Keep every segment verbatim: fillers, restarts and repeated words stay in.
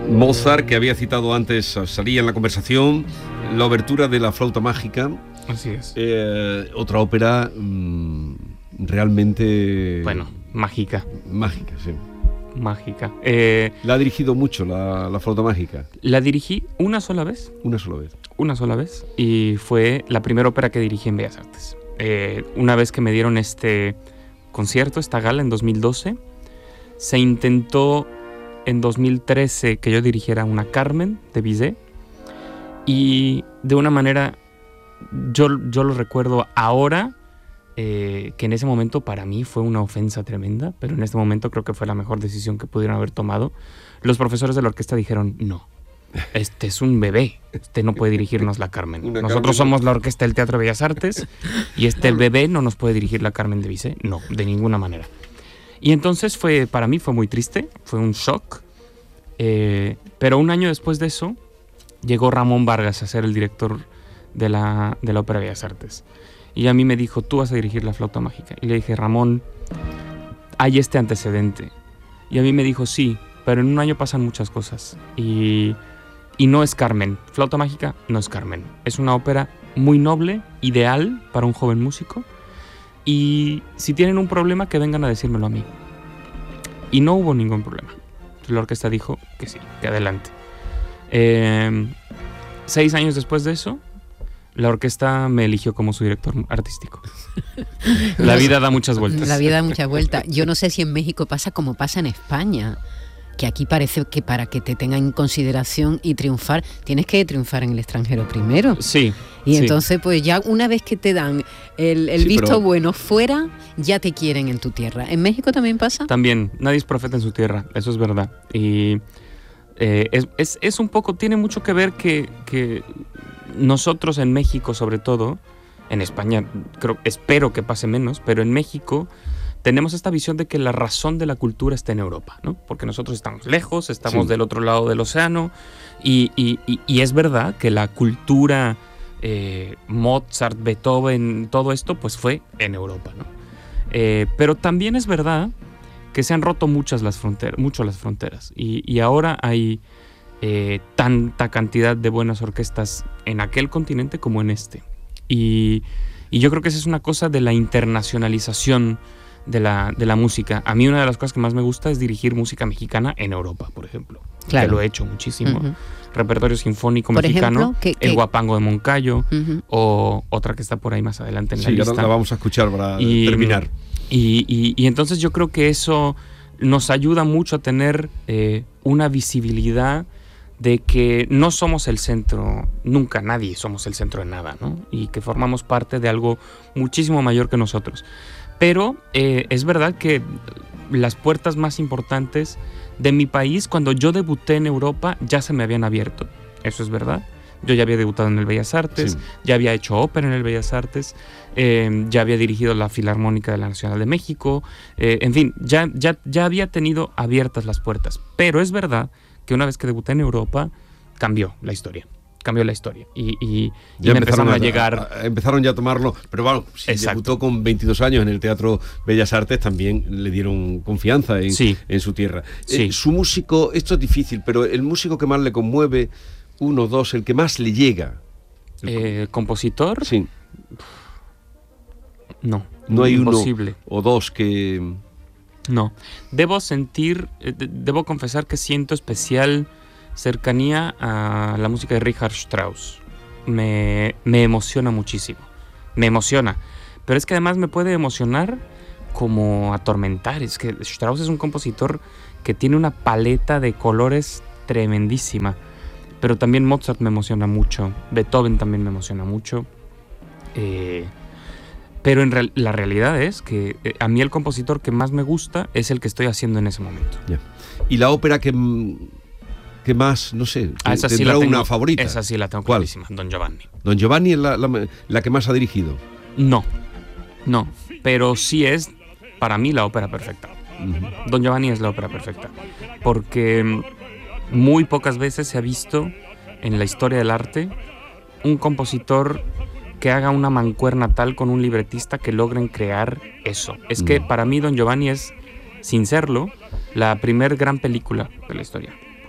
Mozart, que había citado antes, salía en la conversación, la obertura de La flauta mágica. Así es. Eh, otra ópera mmm, realmente... Bueno, mágica. Mágica, sí. Mágica. Eh, la ha dirigido mucho, la, la flauta mágica. La dirigí una sola vez. Una sola vez. Una sola vez. Y fue la primera ópera que dirigí en Bellas Artes. Eh, una vez que me dieron este concierto, esta gala en dos mil doce, se intentó en dos mil trece que yo dirigiera una Carmen de Bizet. Y de una manera, yo, yo lo recuerdo ahora, eh, que en ese momento para mí fue una ofensa tremenda, pero en este momento creo que fue la mejor decisión que pudieron haber tomado. Los profesores de la orquesta dijeron, no, este es un bebé, este no puede dirigirnos la Carmen. Una Nosotros Carmen. somos la orquesta del Teatro de Bellas Artes y este bebé no nos puede dirigir la Carmen de Bizet, no, de ninguna manera. Y entonces fue, para mí fue muy triste, fue un shock, eh, pero un año después de eso llegó Ramón Vargas a ser el director de la, de la Ópera de Bellas Artes. Y a mí me dijo, tú vas a dirigir La flauta mágica. Y le dije, Ramón, hay este antecedente. Y a mí me dijo, sí, pero en un año pasan muchas cosas. Y, y no es Carmen. Flauta mágica no es Carmen. Es una ópera muy noble, ideal para un joven músico. Y si tienen un problema, que vengan a decírmelo a mí. Y no hubo ningún problema. La orquesta dijo que sí, que adelante. Eh, seis años después de eso, la orquesta me eligió como su director artístico. La vida da muchas vueltas. La vida da muchas vueltas. Yo no sé si en México pasa como pasa en España, que aquí parece que para que te tengan en consideración y triunfar, tienes que triunfar en el extranjero primero. Sí. Y sí. entonces, pues ya una vez que te dan el, el Sí, visto pero... bueno fuera, ya te quieren en tu tierra. ¿En México también pasa? También, nadie es profeta en su tierra, eso es verdad. Y eh, es, es, es un poco, tiene mucho que ver que, que nosotros en México, sobre todo, en España creo, espero que pase menos, pero en México tenemos esta visión de que la razón de la cultura está en Europa, ¿no? Porque nosotros estamos lejos, estamos sí. del otro lado del océano, y, y, y, y es verdad que la cultura, eh, Mozart, Beethoven, todo esto, pues fue en Europa, ¿no? Eh, pero también es verdad que se han roto muchas las fronteras, mucho las fronteras, y, y ahora hay eh, tanta cantidad de buenas orquestas en aquel continente como en este. Y, y yo creo que esa es una cosa de la internacionalización de la, de la música. A mí una de las cosas que más me gusta es dirigir música mexicana en Europa, por ejemplo. Claro. Que lo he hecho muchísimo. Uh-huh. Repertorio sinfónico por mexicano, ejemplo, ¿qué, qué? El Guapango de Moncayo, uh-huh. o otra que está por ahí más adelante en sí, la lista. Sí, la vamos a escuchar para y, terminar. Y, y, y entonces yo creo que eso nos ayuda mucho a tener eh, una visibilidad de que no somos el centro, nunca nadie somos el centro de nada, ¿no? Y que formamos parte de algo muchísimo mayor que nosotros. Pero eh, es verdad que las puertas más importantes de mi país, cuando yo debuté en Europa, ya se me habían abierto. Eso es verdad. Yo ya había debutado en el Bellas Artes, sí. ya había hecho ópera en el Bellas Artes, eh, ya había dirigido la Filarmónica de la Nacional de México, eh, en fin, ya, ya, ya había tenido abiertas las puertas. Pero es verdad que una vez que debuté en Europa, cambió la historia. Cambió la historia y, y, y me empezaron a, a llegar... A, a, empezaron ya a tomarlo, pero bueno, si Exacto. debutó con veintidós años en el Teatro Bellas Artes, también le dieron confianza en, sí. en su tierra. Sí. Eh, su músico, esto es difícil, pero el músico que más le conmueve, uno, dos, el que más le llega. Eh, ¿Compositor? Sí. No, no hay imposible. Uno o dos que... No, debo sentir, eh, debo confesar que siento especial cercanía a la música de Richard Strauss. Me, me emociona muchísimo, me emociona, pero es que además me puede emocionar como atormentar. Es que Strauss es un compositor que tiene una paleta de colores tremendísima, pero también Mozart me emociona mucho, Beethoven también me emociona mucho, eh, pero en real, la realidad es que eh, a mí el compositor que más me gusta es el que estoy haciendo en ese momento. Yeah. ¿Y la ópera que... ¿Qué más? No sé. Ah, esa sí ¿Tendrá la tengo, una favorita? Esa sí la tengo ¿Cuál? clarísima, Don Giovanni. ¿Don Giovanni es la, la, la que más ha dirigido? No, no, pero sí es para mí la ópera perfecta. Uh-huh. Don Giovanni es la ópera perfecta, porque muy pocas veces se ha visto en la historia del arte un compositor que haga una mancuerna tal con un libretista que logren crear eso. Es que para mí Don Giovanni es, sin serlo, la primer gran película de la historia.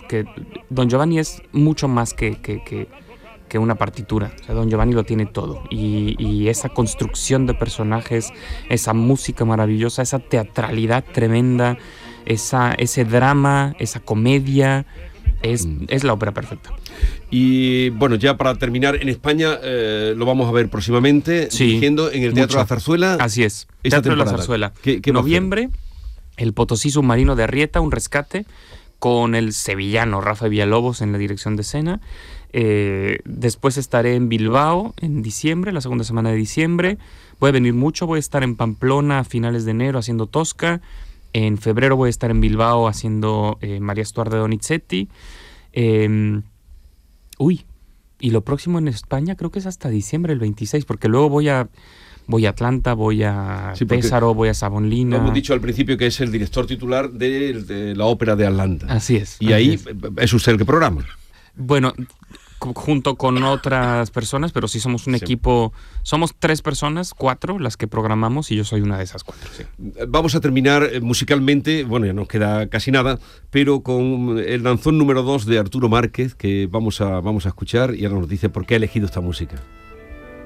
que Don Giovanni es mucho más que, que, que, que una partitura. O sea, Don Giovanni lo tiene todo. Y, y esa construcción de personajes, esa música maravillosa, esa teatralidad tremenda, esa, ese drama, esa comedia, es, mm. es la ópera perfecta. Y bueno, ya para terminar, en España eh, lo vamos a ver próximamente, sí, dirigiendo en el Teatro mucho. de la Zarzuela. Así es, Teatro temporada. de la Zarzuela. ¿Qué, qué Noviembre, el Potosí Submarino de Arrieta, un rescate, con el sevillano Rafa Villalobos en la dirección de escena. Eh, después estaré en Bilbao en diciembre, la segunda semana de diciembre. Voy a venir mucho, voy a estar en Pamplona a finales de enero haciendo Tosca. En febrero voy a estar en Bilbao haciendo eh, María Estuardo de Donizetti. Eh, uy, y lo próximo en España creo que es hasta diciembre, el veintiséis, porque luego voy a... Voy a Atlanta, voy a sí, Pésaro, voy a Savonlinna. Hemos dicho al principio que es el director titular de, de la ópera de Atlanta. Así es. Y así ahí es. es usted el que programa. Bueno, junto con otras personas, pero sí somos un sí. equipo, somos tres personas, cuatro las que programamos y yo soy una de esas cuatro. Sí. Vamos a terminar musicalmente, bueno, ya nos queda casi nada, pero con el danzón número dos de Arturo Márquez, que vamos a, vamos a escuchar y ahora nos dice por qué ha elegido esta música.